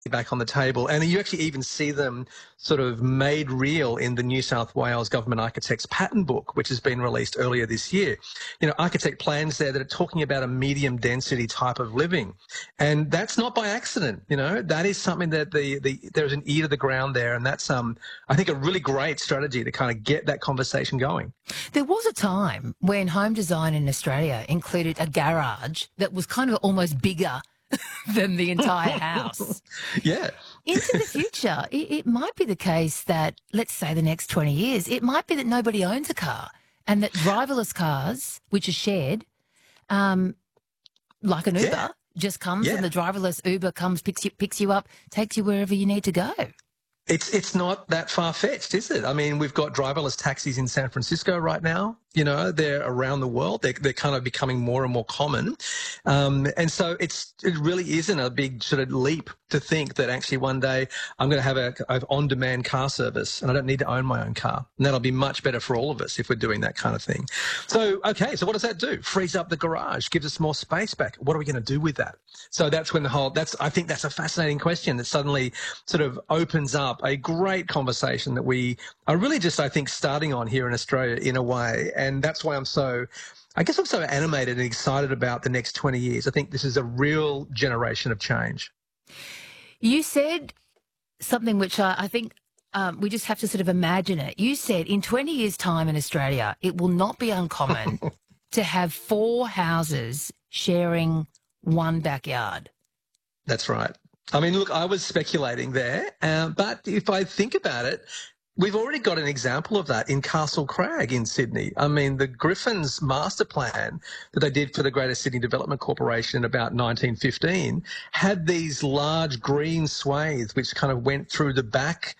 back on the table. And you actually even see them sort of made real in the New South Wales Government Architects Pattern Book, which has been released earlier this year. You know, architect plans there that are talking about a medium density type of living. And that's not by accident, you know, that is something that there's an ear to the ground there. And that's, I think, a really great strategy to kind of get that conversation going. There was a time when home design in Australia included a garage that was kind of almost bigger than the entire house. Yeah. Into the future, it might be the case that, let's say the next 20 years, it might be that nobody owns a car and that driverless cars, which are shared, like an Uber, just comes and the driverless Uber comes, picks you up, takes you wherever you need to go. It's not that far-fetched, is it? I mean, we've got driverless taxis in San Francisco right now. You know, they're around the world. They're kind of becoming more and more common. And so it really isn't a big sort of leap to think that actually one day I'm going to have an on-demand car service and I don't need to own my own car. And that'll be much better for all of us if we're doing that kind of thing. So, okay, so what does that do? Frees up the garage, gives us more space back. What are we going to do with that? So that's when I think that's a fascinating question that suddenly sort of opens up a great conversation that we are really just, I think, starting on here in Australia in a way. And that's why I'm so animated and excited about the next 20 years. I think this is a real generation of change. You said something which I think we just have to sort of imagine it. You said in 20 years' time in Australia, it will not be uncommon to have 4 houses sharing one backyard. That's right. I mean, look, I was speculating there, but if I think about it, we've already got an example of that in Castle Crag in Sydney. I mean, the Griffins master plan that they did for the Greater Sydney Development Corporation in about 1915 had these large green swathes which kind of went through the back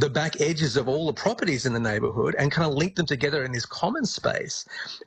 edges of all the properties in the neighbourhood and kind of linked them together in this common space.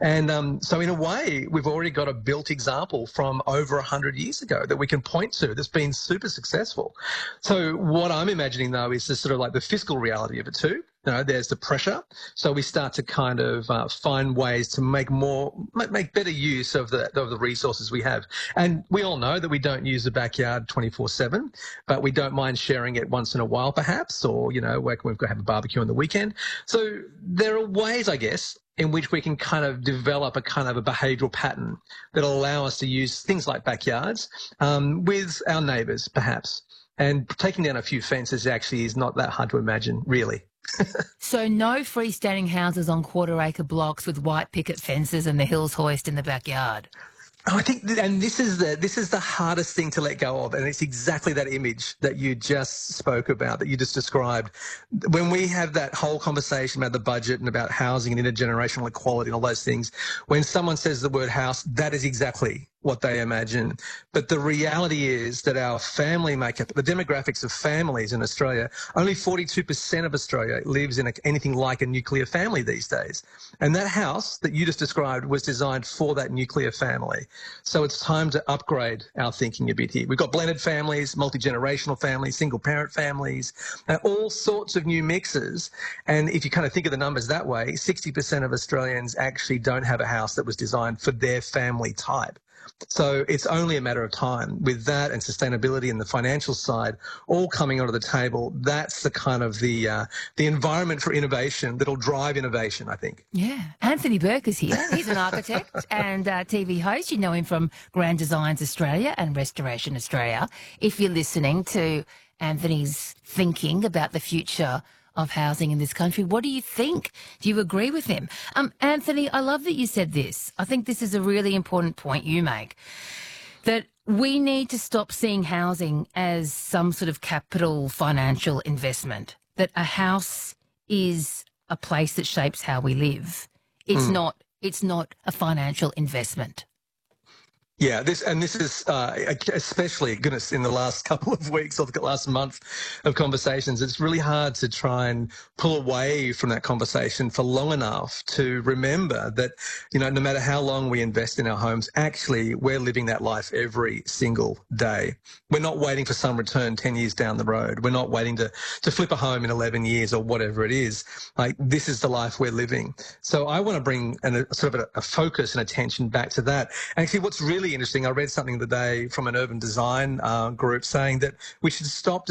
And so in a way, we've already got a built example from over 100 years ago that we can point to that's been super successful. So what I'm imagining, though, is the sort of like the fiscal reality of it too. You know, there's the pressure. So we start to kind of find ways to make better use of the resources we have. And we all know that we don't use the backyard 24/7, but we don't mind sharing it once in a while, perhaps, or, you know, we've got to have a barbecue on the weekend. So there are ways, I guess, in which we can kind of develop a kind of a behavioural pattern that will allow us to use things like backyards with our neighbours, perhaps. And taking down a few fences actually is not that hard to imagine, really. So no freestanding houses on quarter-acre blocks with white picket fences and the Hills hoist in the backyard. Oh, I think, and this is the hardest thing to let go of, and it's exactly that image that you just spoke about, that you just described. When we have that whole conversation about the budget and about housing and intergenerational equality and all those things, when someone says the word house, that is exactly what they imagine. But the reality is that our family makeup, the demographics of families in Australia, only 42% of Australia lives in anything like a nuclear family these days. And that house that you just described was designed for that nuclear family. So it's time to upgrade our thinking a bit here. We've got blended families, multi-generational families, single-parent families, all sorts of new mixes. And if you kind of think of the numbers that way, 60% of Australians actually don't have a house that was designed for their family type. So it's only a matter of time with that and sustainability and the financial side all coming onto the table. That's the kind of the environment for innovation that'll drive innovation, I think. Yeah. Anthony Burke is here. He's an architect and TV host. You know him from Grand Designs Australia and Restoration Australia. If you're listening to Anthony's thinking about the future of housing in this country, what do you think? Do you agree with him? Anthony, I love that you said this. I think this is a really important point you make, that we need to stop seeing housing as some sort of capital financial investment, that a house is a place that shapes how we live. It's not a financial investment. Yeah, this is especially, goodness, in the last couple of weeks or the last month of conversations, it's really hard to try and pull away from that conversation for long enough to remember that, you know, no matter how long we invest in our homes, actually we're living that life every single day. We're not waiting for some return 10 years down the road. We're not waiting to flip a home in 11 years or whatever it is. Like, this is the life we're living. So I want to bring a focus and attention back to that. Actually, what's really really interesting. I read something the day from an urban design group saying that we should stop